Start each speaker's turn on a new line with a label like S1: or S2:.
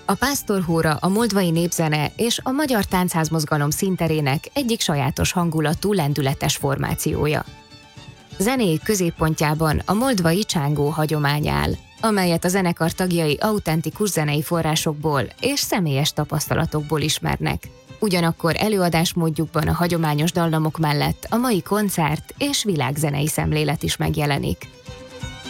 S1: A pásztorhóra a moldvai népzene és a magyar táncházmozgalom színterének egyik sajátos hangulatú, lendületes formációja. Zenéjük középpontjában a moldvai csángó hagyomány áll, amelyet a zenekar tagjai autentikus zenei forrásokból és személyes tapasztalatokból ismernek. Ugyanakkor előadásmódjukban a hagyományos dallamok mellett a mai koncert és világzenei szemlélet is megjelenik.